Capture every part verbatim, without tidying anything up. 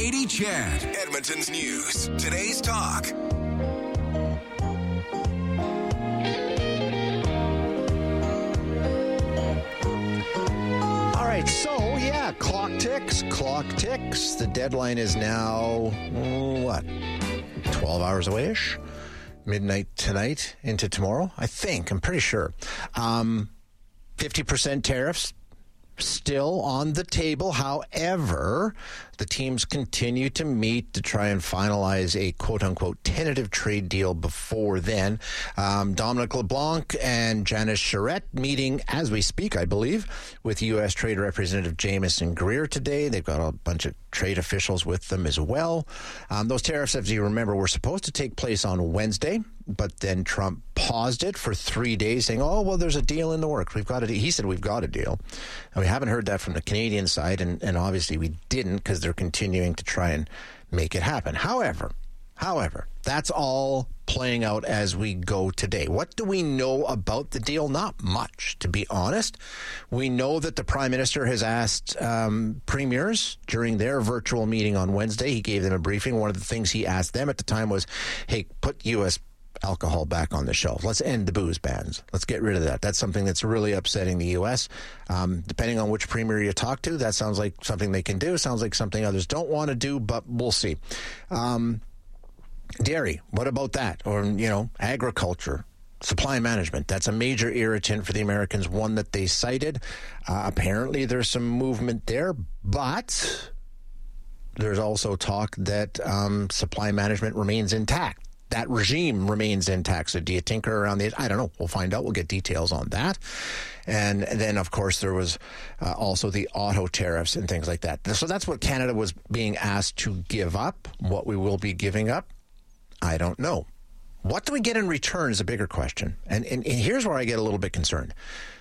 Katie Chad, Edmonton's News, Today's Talk. All right, so yeah, clock ticks, clock ticks. The deadline is now, mm, what, twelve hours away-ish? Midnight tonight into tomorrow, I think. I'm pretty sure. Um, fifty percent tariffs still on the table. However, the teams continue to meet to try and finalize a quote-unquote tentative trade deal before then. Um, Dominic LeBlanc and Janice Charette meeting as we speak, I believe, with U S Trade Representative Jamieson Greer today. They've got a bunch of trade officials with them as well. Um, those tariffs, as you remember, were supposed to take place on Wednesday, but then Trump paused it for three days, saying, oh, well, there's a deal in the works. We've got a deal. He said we've got a deal. And we haven't heard that from the Canadian side, and, and obviously we didn't because they're continuing to try and make it happen. However, however, that's all playing out as we go today. What do we know about the deal? Not much, to be honest. We know that the Prime Minister has asked um, premiers during their virtual meeting on Wednesday. He gave them a briefing. One of the things he asked them at the time was, hey, put U S alcohol back on the shelf. Let's end the booze bans. Let's get rid of that. That's something that's really upsetting the U S. Um, depending on which premier you talk to, that sounds like something they can do. Sounds like something others don't want to do, but we'll see. Um, dairy, what about that? Or, you know, agriculture, supply management. That's a major irritant for the Americans, one that they cited. Uh, apparently there's some movement there, but there's also talk that um, supply management remains intact. That regime remains intact. So do you tinker around the... I don't know. We'll find out. We'll get details on that. And then, of course, there was uh, also the auto tariffs and things like that. So that's what Canada was being asked to give up. What we will be giving up, I don't know. What do we get in return is a bigger question. And, and, and here's where I get a little bit concerned.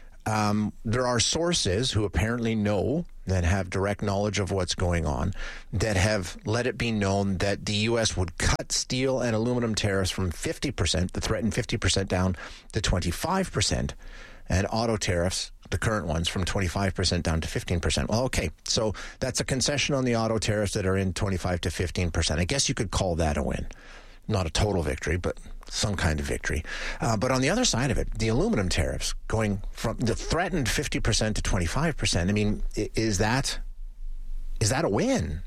Um, there are sources who apparently know, that have direct knowledge of what's going on, that have let it be known that the U S would cut steel and aluminum tariffs from fifty percent, the threatened fifty percent, down to twenty-five percent, and auto tariffs, the current ones, from twenty-five percent down to fifteen percent. Well, okay, so that's a concession on the auto tariffs that are in twenty-five to fifteen percent. I guess you could call that a win. Not a total victory, but some kind of victory. Uh, but on the other side of it, the aluminum tariffs going from the threatened fifty percent to twenty-five percent. I mean, is that is that a win?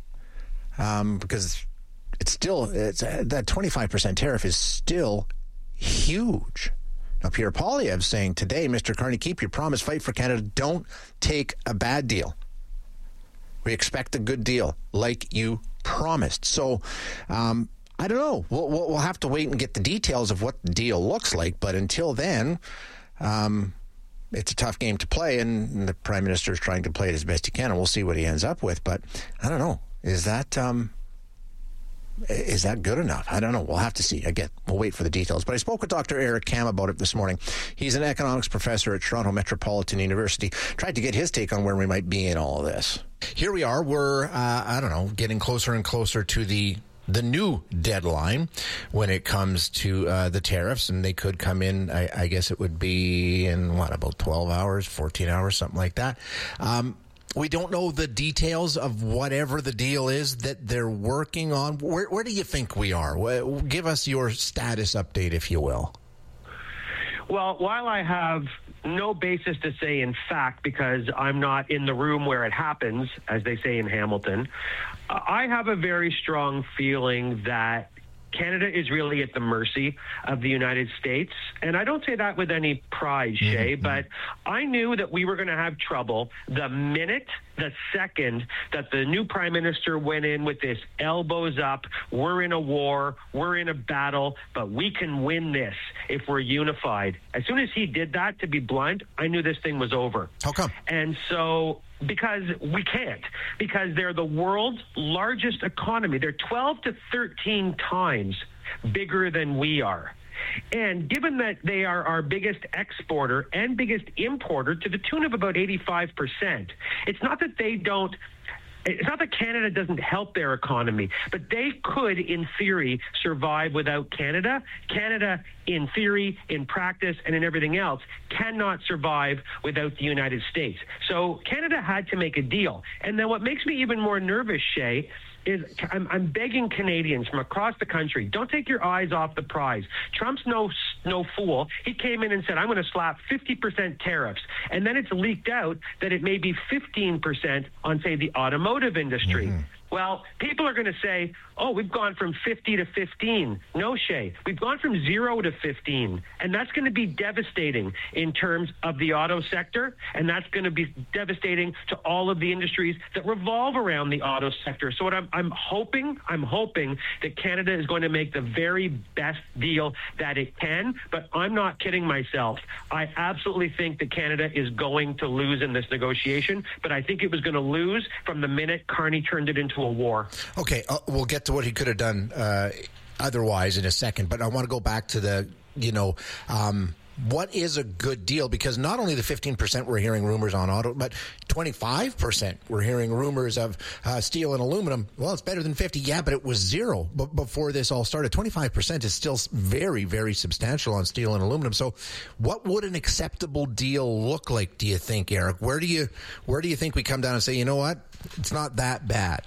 Um, because it's still, it's, uh, that twenty-five percent tariff is still huge. Now, Pierre Poilievre saying today, Mister Carney, keep your promise, fight for Canada, don't take a bad deal. We expect a good deal, like you promised. So, um, I don't know. We'll, we'll have to wait and get the details of what the deal looks like. But until then, um, it's a tough game to play, and the Prime Minister is trying to play it as best he can, and we'll see what he ends up with. But I don't know. Is that um, is that good enough? I don't know. We'll have to see. Again, we'll wait for the details. But I spoke with Doctor Eric Kam about it this morning. He's an economics professor at Toronto Metropolitan University. Tried to get his take on where we might be in all of this. Here we are. We're, uh, I don't know, getting closer and closer to the the new deadline when it comes to uh, the tariffs, and they could come in, I, I guess it would be in, what, about twelve hours, fourteen hours, something like that. Um, we don't know the details of whatever the deal is that they're working on. Where, where do you think we are? Give us your status update, if you will. Well, while I have no basis to say in fact, because I'm not in the room where it happens, as they say in Hamilton, I have a very strong feeling that Canada is really at the mercy of the United States. And I don't say that with any pride, Shay, mm-hmm. but I knew that we were going to have trouble the minute, the second that the new Prime Minister went in with this elbows up, we're in a war, we're in a battle, but we can win this if we're unified. As soon as he did that, to be blunt, I knew this thing was over. How come? And so... Because we can't. Because they're the world's largest economy. They're twelve to thirteen times bigger than we are. And given that they are our biggest exporter and biggest importer to the tune of about eighty-five percent, it's not that they don't It's not that Canada doesn't help their economy, but they could, in theory, survive without Canada. Canada, in theory, in practice, and in everything else, cannot survive without the United States. So Canada had to make a deal. And then what makes me even more nervous, Shay, is I'm, I'm begging Canadians from across the country, don't take your eyes off the prize. Trump's no no fool. He came in and said, I'm going to slap fifty percent tariffs. And then it's leaked out that it may be fifteen percent on, say, the automotive industry. Mm-hmm. Well, people are going to say, oh, we've gone from fifty to fifteen. No, Shay. We've gone from zero to fifteen. And that's going to be devastating in terms of the auto sector. And that's going to be devastating to all of the industries that revolve around the auto sector. So what I'm, I'm hoping, I'm hoping that Canada is going to make the very best deal that it can. But I'm not kidding myself. I absolutely think that Canada is going to lose in this negotiation. But I think it was going to lose from the minute Carney turned it into a war. Okay, uh, we'll get to what he could have done uh, otherwise in a second, but I want to go back to the, you know, um, what is a good deal? Because not only the fifteen percent we're hearing rumors on auto, but twenty-five percent we're hearing rumors of uh, steel and aluminum. Well, it's better than fifty. Yeah, but it was zero b- before this all started. twenty-five percent is still very, very substantial on steel and aluminum. So what would an acceptable deal look like, do you think, Eric? Where do you, where do you think we come down and say, you know what, it's not that bad?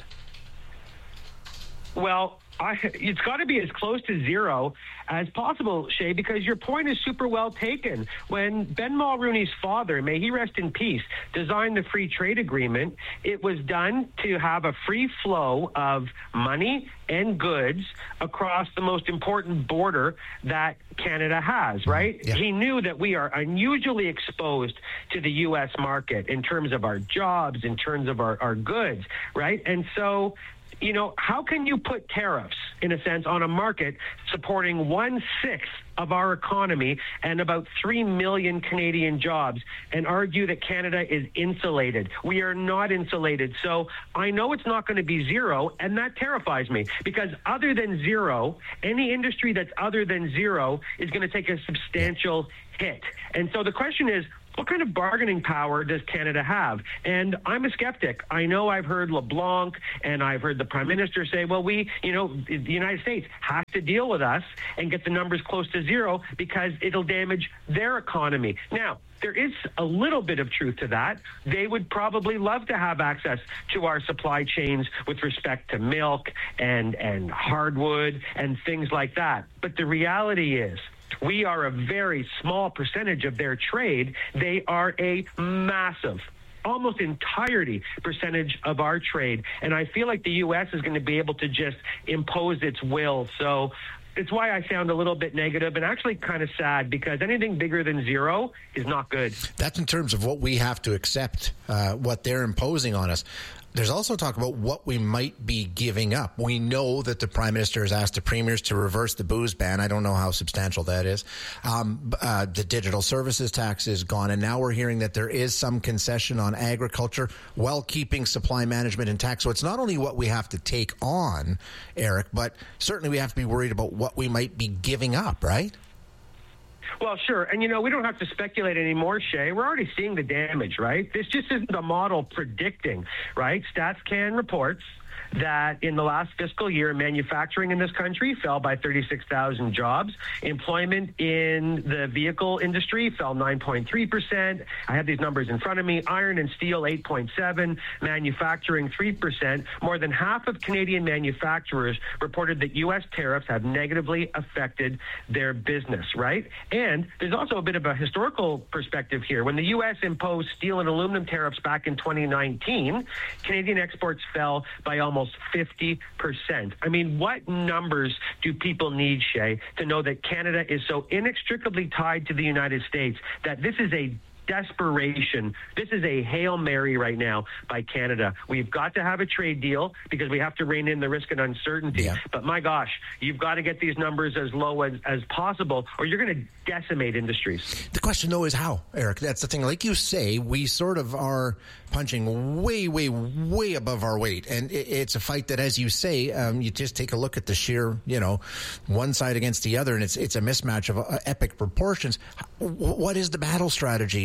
Well, I, it's got to be as close to zero as possible, Shay, because your point is super well taken. When Ben Mulrooney's father, may he rest in peace, designed the free trade agreement, it was done to have a free flow of money and goods across the most important border that Canada has, right? Yeah. He knew that we are unusually exposed to the U S market in terms of our jobs, in terms of our, our goods, right? And so, you know, how can you put tariffs, in a sense, on a market supporting one-sixth of our economy and about three million Canadian jobs and argue that Canada is insulated? We are not insulated. So I know it's not going to be zero, and that terrifies me, because other than zero, any industry that's other than zero is going to take a substantial hit. And so the question is, what kind of bargaining power does Canada have? And I'm a skeptic. I know I've heard LeBlanc and I've heard the Prime Minister say, well, we, you know, the United States has to deal with us and get the numbers close to zero because it'll damage their economy. Now, there is a little bit of truth to that. They would probably love to have access to our supply chains with respect to milk and, and hardwood and things like that. But the reality is, we are a very small percentage of their trade. They are a massive, almost entirety percentage of our trade. And I feel like the U S is going to be able to just impose its will. So it's why I sound a little bit negative and actually kind of sad, because anything bigger than zero is not good. That's in terms of what we have to accept, uh, what they're imposing on us. There's also talk about what we might be giving up. We know that the Prime Minister has asked the premiers to reverse the booze ban. I don't know how substantial that is. Um, uh, the digital services tax is gone, and now we're hearing that there is some concession on agriculture while keeping supply management intact. So it's not only what we have to take on, Eric, but certainly we have to be worried about what we might be giving up, right? Well, sure. And, you know, we don't have to speculate anymore, Shay. We're already seeing the damage, right? This just isn't a model predicting, right? StatsCan reports that in the last fiscal year, manufacturing in this country fell by thirty-six thousand jobs. Employment in the vehicle industry fell nine point three percent. I have these numbers in front of me. Iron and steel, eight point seven. Manufacturing, three percent. More than half of Canadian manufacturers reported that U S tariffs have negatively affected their business, right? And there's also a bit of a historical perspective here. When the U S imposed steel and aluminum tariffs back in twenty nineteen, Canadian exports fell by almost fifty percent. I mean, what numbers do people need, Shay, to know that Canada is so inextricably tied to the United States that this is a desperation. This is a Hail Mary right now by Canada. We've got to have a trade deal because we have to rein in the risk and uncertainty. Yeah. But my gosh, you've got to get these numbers as low as, as possible, or you're going to decimate industries. The question, though, is how, Eric? That's the thing. Like you say, we sort of are punching way, way, way above our weight. And it, it's a fight that, as you say, um, you just take a look at the sheer, you know, one side against the other, and it's it's a mismatch of uh, epic proportions. W- what is the battle strategy?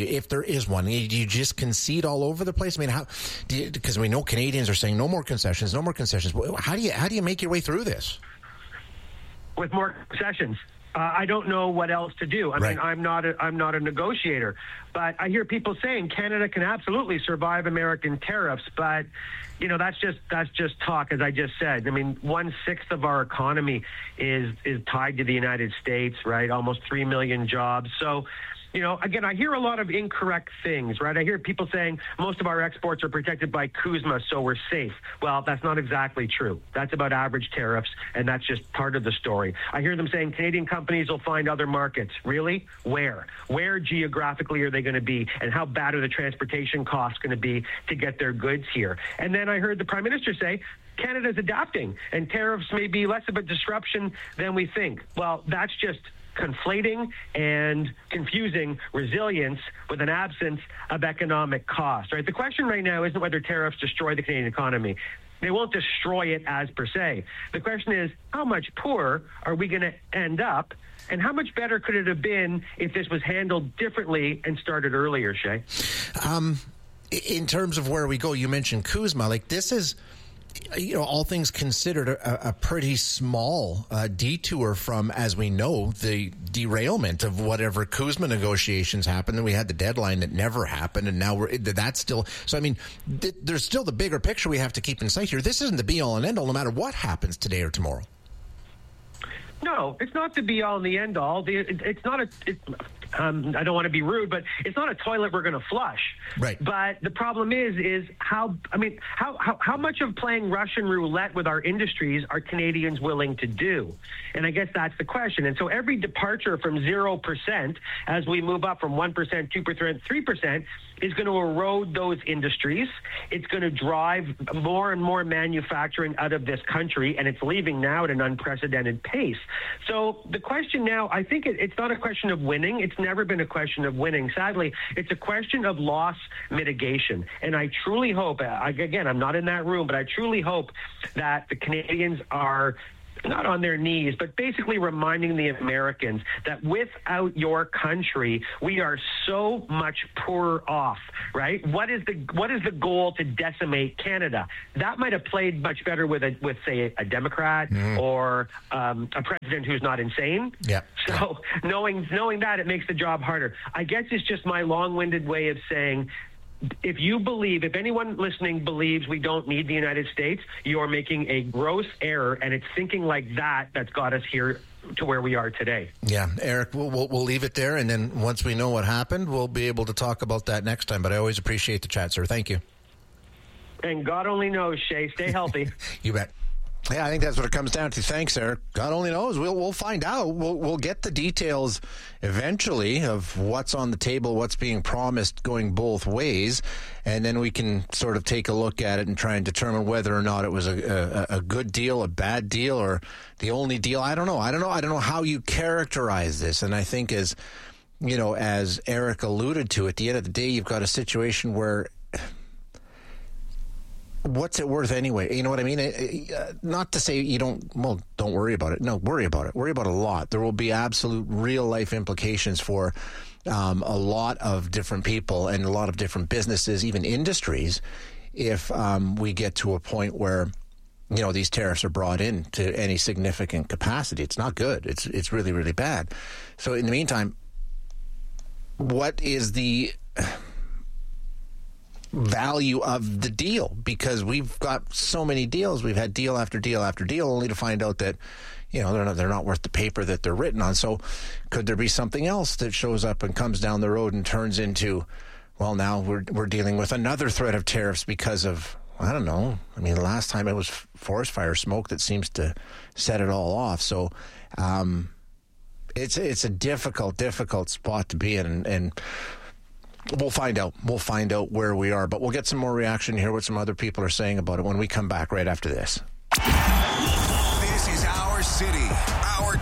if there is one? Do you just concede all over the place? I mean, how? Because we know Canadians are saying no more concessions, no more concessions. How do you how do you make your way through this? With more concessions. Uh, I don't know what else to do. I right. mean, I'm not a, I'm not a negotiator, but I hear people saying Canada can absolutely survive American tariffs, but you know that's just that's just talk, as I just said. I mean, one sixth of our economy is is tied to the United States, right? Almost three million jobs. So, you know, again, I hear a lot of incorrect things, right? I hear people saying most of our exports are protected by CUSMA, so we're safe. Well, that's not exactly true. That's about average tariffs, and that's just part of the story. I hear them saying Canadian companies will find other markets. Really? Where? Where geographically are they going to be, and how bad are the transportation costs going to be to get their goods here? And then I heard the Prime Minister say, Canada's adapting, and tariffs may be less of a disruption than we think. Well, that's just conflating and confusing resilience with an absence of economic cost, right? The question right now isn't whether tariffs destroy the Canadian economy. They won't destroy it as per se. The question is, how much poorer are we going to end up, and how much better could it have been if this was handled differently and started earlier, Shay? Um, in terms of where we go, you mentioned CUSMA. Like, this is, you know, all things considered, a, a pretty small uh, detour from, as we know, the derailment of whatever CUSMA negotiations happened. And we had the deadline that never happened, and now we're that's still. So, I mean, th- there's still the bigger picture we have to keep in sight here. This isn't the be all and end all, no matter what happens today or tomorrow. No, it's not the be all and the end all. The, it, it's not a. It, um, I don't want to be rude, but it's not a toilet we're going to flush. Right. But the problem is, is how. I mean, how, how how much of playing Russian roulette with our industries are Canadians willing to do? And I guess that's the question. And so every departure from zero percent, as we move up from one percent, two percent, three percent, is going to erode those industries. It's going to drive more and more manufacturing out of this country, and it's leaving now at an unprecedented pace. So the question now, I think it, it's not a question of winning. It's never been a question of winning. Sadly, it's a question of loss mitigation. And I truly hope, again, I'm not in that room, but I truly hope that the Canadians are not on their knees, but basically reminding the Americans that without your country, we are so much poorer off, right? What is the what is the goal to decimate Canada? That might have played much better with, a, with say, a Democrat mm. or um, a president who's not insane. Yeah. So knowing knowing that, it makes the job harder. I guess it's just my long-winded way of saying, if you believe, if anyone listening believes we don't need the United States, you're making a gross error, and it's thinking like that that's got us here to where we are today. Yeah, Eric, we'll, we'll, we'll leave it there, and then once we know what happened, we'll be able to talk about that next time. But I always appreciate the chat, sir. Thank you. And God only knows, Shay. Stay healthy. You bet. Yeah, I think that's what it comes down to. Thanks, Eric. God only knows. We'll we'll find out. We'll we'll get the details eventually of what's on the table, what's being promised, going both ways, and then we can sort of take a look at it and try and determine whether or not it was a a, a good deal, a bad deal, or the only deal. I don't know. I don't know. I don't know how you characterize this. And I think, as you know, as Eric alluded to, at the end of the day, you've got a situation where, what's it worth anyway? You know what I mean? Uh, not to say you don't, well, don't worry about it. No, worry about it. Worry about it a lot. There will be absolute real life implications for um, a lot of different people and a lot of different businesses, even industries, if um, we get to a point where, you know, these tariffs are brought in to any significant capacity. It's not good. It's, it's really, really bad. So in the meantime, what is the value of the deal? Because we've got so many deals. We've had deal after deal after deal, only to find out that, you know, they're not, they're not worth the paper that they're written on. So could there be something else that shows up and comes down the road and turns into, well, now we're we're dealing with another threat of tariffs because of, I don't know. I mean, the last time it was forest fire smoke that seems to set it all off. So um, it's it's a difficult, difficult spot to be in, and, and We'll find out. We'll find out where we are, but we'll get some more reaction here, what some other people are saying about it when we come back right after this. This is our city, our